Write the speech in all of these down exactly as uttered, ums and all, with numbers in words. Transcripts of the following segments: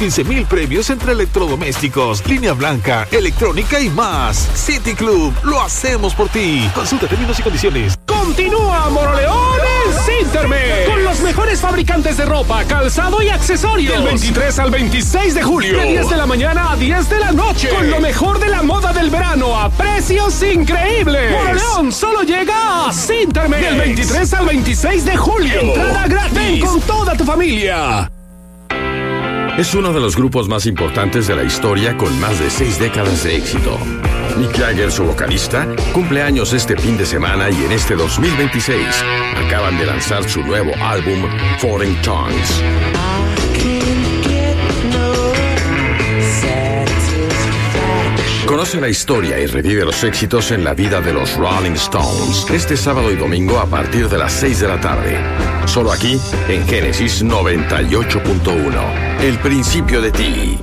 quince mil premios entre electrodomésticos, línea blanca, electrónica y más. City Club, lo hacemos por ti. Consulta términos y condiciones. Continúa Moroleón en Cintermex, con los mejores fabricantes de ropa, calzado y accesorios. Del veintitrés al veintiséis de julio, de diez de la mañana a diez de la noche, con lo mejor de la moda del verano a precios increíbles. Moroleón solo llega a Cintermex. Del veintitrés al veintiséis de julio. Entrada gratis. Ven con toda tu familia. Es uno de los grupos más importantes de la historia con más de seis décadas de éxito. Mick Jagger, su vocalista, cumple años este fin de semana y en este dos mil veintiséis acaban de lanzar su nuevo álbum Foreign Tongues. Conoce la historia y revive los éxitos en la vida de los Rolling Stones este sábado y domingo a partir de las seis de la tarde. Solo aquí en Génesis noventa y ocho punto uno. El principio de ti.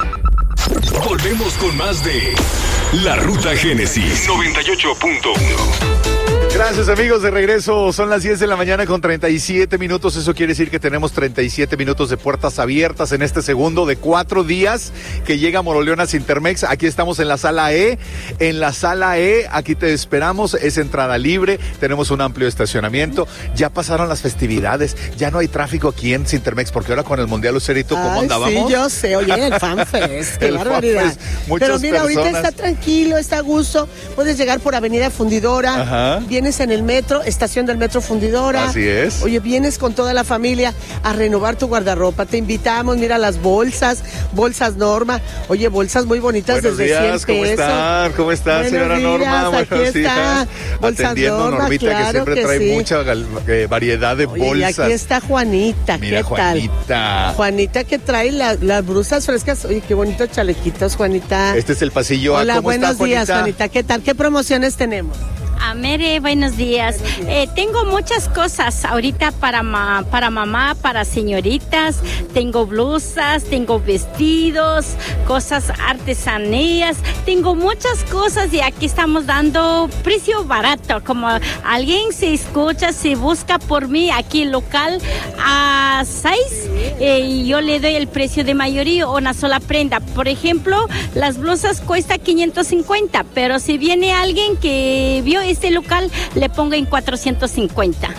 Volvemos con más de La Ruta Génesis noventa y ocho punto uno. Gracias, amigos, de regreso. Son las diez de la mañana con treinta y siete minutos. Eso quiere decir que tenemos treinta y siete minutos de puertas abiertas en este segundo de cuatro días que llega Moroleón a Cintermex. Aquí estamos en la sala E. En la sala E, aquí te esperamos. Es entrada libre. Tenemos un amplio estacionamiento. Ya pasaron las festividades. Ya no hay tráfico aquí en Cintermex porque ahora con el Mundial Lucerito, ¿cómo Ay, andábamos? Sí, yo sé. Oye, el FanFest. Qué el barbaridad. FanFest, muchas Pero mira, personas. ahorita está tranquilo, está a gusto. Puedes llegar por Avenida Fundidora. Ajá. Vienes en el metro, estación del metro Fundidora. Así es. Oye, vienes con toda la familia a renovar tu guardarropa. Te invitamos, mira las bolsas, bolsas Norma. Oye, bolsas muy bonitas. Buenos desde días, cien ¿cómo pesos. están? ¿Cómo está, Buenos señora días, Norma? aquí Buenos está. días. Bolsas Atendiendo a Norma, Normita, claro que siempre que trae sí. mucha gal- eh, variedad de Oye, bolsas. y aquí está Juanita. Mira, ¿qué Juanita. tal? Juanita que trae la- las brusas frescas. Oye, qué bonitos chalequitos, Juanita. Este es el pasillo A. Hola, ¿Cómo buenos está, días, Juanita? Juanita. ¿Qué tal? ¿Qué promociones tenemos? A Mere, buenos días. Eh, tengo muchas cosas ahorita para, ma- para mamá, para señoritas. Tengo blusas, tengo vestidos, cosas artesanías. Tengo muchas cosas y aquí estamos dando precio barato. Como alguien se escucha, se busca por mí aquí local a seis, eh, y yo le doy el precio de mayoría o una sola prenda. Por ejemplo, las blusas cuesta quinientos cincuenta, pero si viene alguien que vio este local, le pongo en cuatrocientos cincuenta.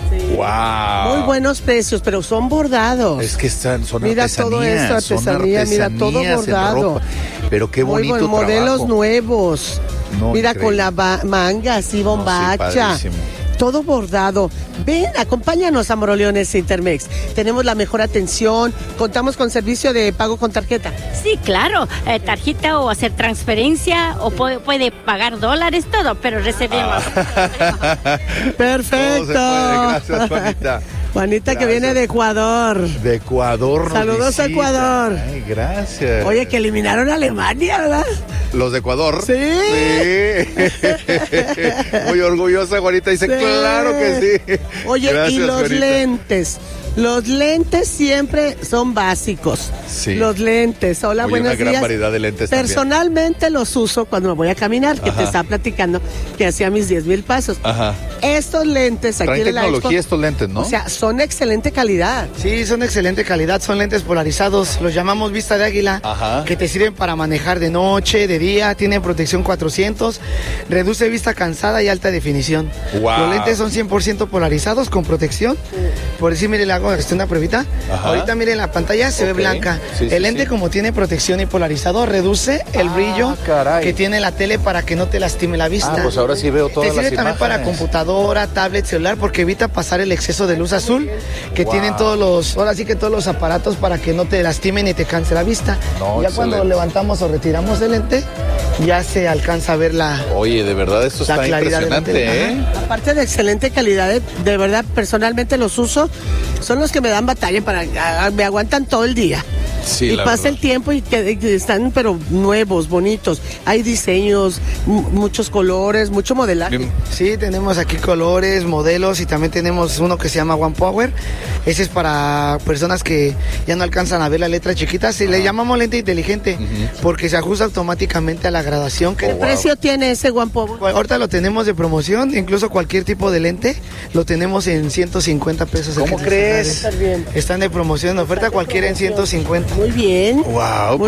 Wow. Muy buenos precios, pero son bordados. Es que están, son Mira artesanías. todo esto, son artesanía, mira todo artesanías en bordado. ropa. Pero qué Muy bonito buen- modelos trabajo. nuevos. No, Mira, increíble. con la ba- manga así bombacha. sí, padrísimo. Todo bordado. Ven, acompáñanos a Moroleones Intermex. Tenemos la mejor atención. Contamos con servicio de pago con tarjeta. Sí, claro, eh, tarjeta o hacer transferencia o puede, puede pagar dólares, todo, pero recibimos. Perfecto. Todo se puede. Gracias, Juanita. Juanita, que Gracias. viene de Ecuador. De Ecuador. nos Saludos a visita. Ecuador. Ay, gracias. Oye, que eliminaron a Alemania, ¿verdad? Los de Ecuador. Sí. Sí. Muy orgullosa, Juanita. Dice, Sí. claro que sí. Oye, Gracias, y los Juanita. lentes. Los lentes siempre son básicos. Sí. Los lentes. Hola, Oye, buenos una gran días. variedad de lentes también. Personalmente los uso cuando me voy a caminar, que Ajá. te estaba platicando que hacía mis diez mil pasos. Ajá. Estos lentes aquí Traen en la tecnología Expo, estos lentes, ¿no? o sea, son de excelente calidad. Sí, son de excelente calidad, son lentes polarizados, los llamamos vista de águila, Ajá. que te sirven para manejar de noche, de día, tienen protección cuatrocientos, reduce vista cansada y alta definición. Wow. Los lentes son cien por ciento polarizados con protección. Por decir, mire, le hago este, una pruebita. Ajá. Ahorita miren la pantalla, se Ok. ve blanca. Sí, sí, el lente sí. como tiene protección y polarizado, reduce el Ah, brillo caray. que tiene la tele para que no te lastime la vista. Ah, pues ahora sí veo todas Te sirve las también para imágenes. computadora, tablet, celular, porque evita pasar el exceso de luz azul que Wow. tienen todos los, ahora sí que todos los aparatos para que no te lastimen ni te canse la vista. No, ya cuando excelente. levantamos o retiramos el lente, ya se alcanza a ver la... Oye, de verdad esto La está claridad de la impresionante, tele. ¿eh? Aparte de excelente calidad, de, de verdad, personalmente los uso. Son los que me dan batalla para... a- me aguantan todo el día. Sí, y la pasa verdad. el tiempo y que, que están pero nuevos, bonitos. Hay diseños, m- muchos colores, mucho modelaje. Bien. Sí, tenemos aquí colores, modelos y también tenemos uno que se llama One Power. Ese es para personas que ya no alcanzan a ver la letra chiquita. Se le llamamos lente inteligente porque se ajusta automáticamente a la gradación. Que ¿Qué precio tiene ese One Power? Bueno, ahorita lo tenemos de promoción, incluso cualquier tipo de lente lo tenemos en ciento cincuenta pesos. ¿Cómo aquí en crees? Centrales. Están de promoción, oferta cualquiera en ciento cincuenta. Muy bien. Wow,